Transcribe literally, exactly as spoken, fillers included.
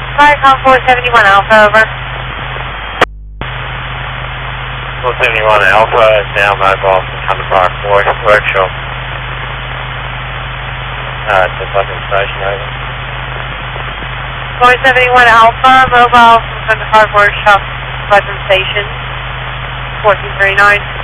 Viacom four seventy-one Alpha, over. four seventy-one Alpha is now mobile from Hunter Park Workshop. Uh, to fucking station, over. four seventy-one Alpha, mobile from Hunter Park Workshop, Pleasant Station, fourteen thirty-nine.